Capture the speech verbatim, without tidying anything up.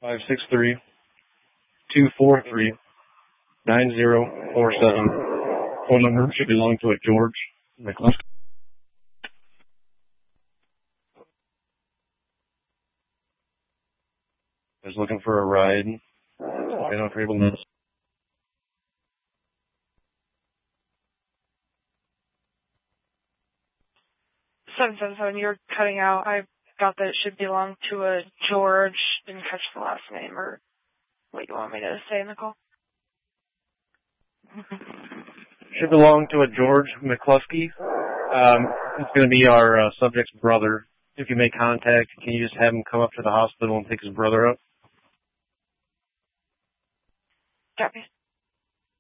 five six three, two four three, nine zero four seven. Phone number should belong to a George McCluskey. I was looking for a ride. I don't able to. seven seven seven, you're cutting out. I got that it should belong to a George. Didn't catch the last name or what you want me to say in the call. Should belong to a George McCluskey. Um, it's going to be our uh, subject's brother. If you make contact, can you just have him come up to the hospital and pick his brother up? Copy.